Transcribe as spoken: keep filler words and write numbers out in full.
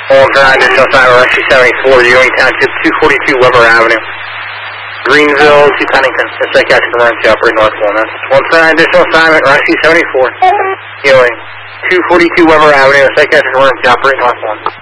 One for nine, additional assignment, Rescue seventy-four, Ewing Township, two forty-two Weber Avenue. Greenville to Pennington, the psychiatric emergency operator North one. That's one for nine, additional assignment, Rescue seventy-four, Ewing, two forty-two Weber Avenue, the psychiatric emergency operator North one.